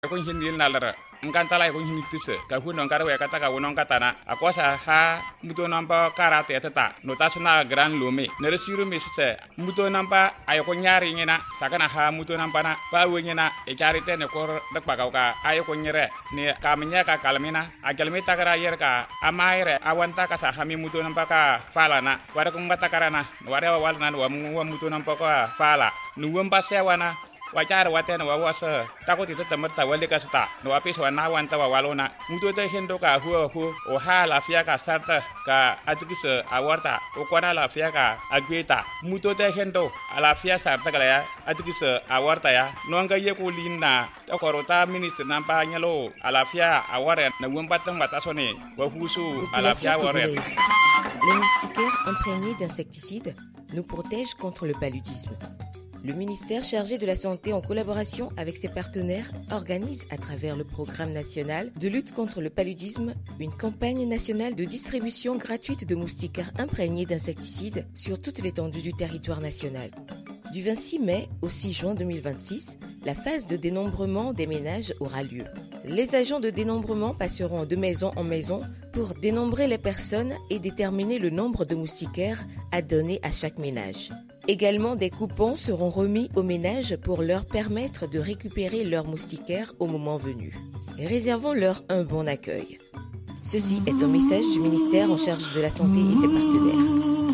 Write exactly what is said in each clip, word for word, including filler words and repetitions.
ko hindi nalara nganta lai ko hindi tise ka huno ngara we kata ka wono katana akosa ha muto namba karate tata no tasna gran lumi ne resiru mi se muto namba ayo ko nyari ngina sakana ha muto namba na ba we ngina e charite ne ko dak pa ka ayo ko nyere ne kamnya ka kalmina agalmi takara yer ka amaire awanta ka sa hami muto namba ka fala na wara ko ngata karana wara wal nan wa muto namba ka fala nu wamba sewana wajar watena wa wasa takoti tata marta wale ka sta no apis wa na wanta wa walona mudo te hendo ka hu hu o ha la fia ka sarta ka atikisa awarta o kwana la fia ka agweta mudo te hendo ala fia sarta kala ya atikisa awarta ya no anga ye ko linna to korota ministre nampa nyalo ala fia aware na wambatan batasone wa husu ala fia aware. Les moustiquaires imprégnés d'insecticides nous protègent contre le paludisme. Le ministère chargé de la Santé, en collaboration avec ses partenaires, organise à travers le programme national de lutte contre le paludisme une campagne nationale de distribution gratuite de moustiquaires imprégnés d'insecticides sur toute l'étendue du territoire national. Du vingt-six mai au six juin deux mille vingt-six, la phase de dénombrement des ménages aura lieu. Les agents de dénombrement passeront de maison en maison pour dénombrer les personnes et déterminer le nombre de moustiquaires à donner à chaque ménage. Également, des coupons seront remis aux ménages pour leur permettre de récupérer leurs moustiquaires au moment venu. Réservons-leur un bon accueil. Ceci est un message du ministère en charge de la Santé et ses partenaires.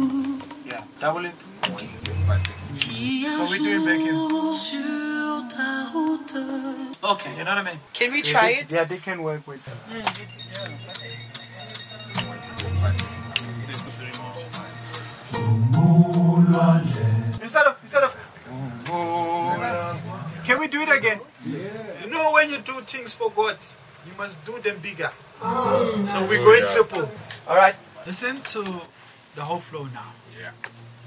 So we doing bacon. Okay, you know what I mean? Can we try it? Yeah, they can work with that. Instead of, instead of, can we do it again? Yeah. You know, when you do things for God, you must do them bigger. So we're going triple. All right, listen to the whole flow now. Yeah.